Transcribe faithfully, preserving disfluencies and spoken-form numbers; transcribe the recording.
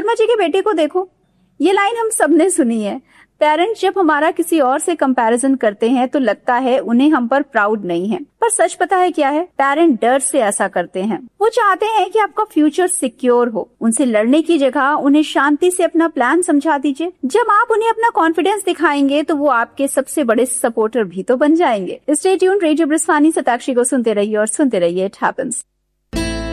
शर्मा जी के बेटे को देखो, ये लाइन हम सबने सुनी है। पेरेंट्स जब हमारा किसी और से कंपैरिजन करते हैं तो लगता है उन्हें हम पर प्राउड नहीं है, पर सच पता है क्या है? पेरेंट डर से ऐसा करते हैं। वो चाहते हैं कि आपका फ्यूचर सिक्योर हो। उनसे लड़ने की जगह उन्हें शांति से अपना प्लान समझा दीजिए। जब आप उन्हें अपना कॉन्फिडेंस दिखाएंगे तो वो आपके सबसे बड़े सपोर्टर भी तो बन जाएंगे। स्टे ट्यून्ड, रेडियो ब्रिस्वानी सताक्षी को सुनते रहिए और सुनते रहिए इट हैपेंस।